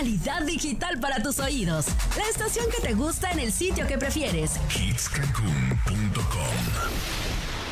calidad digital para tus oídos. La estación que te gusta en el sitio que prefieres. Hitscancun.com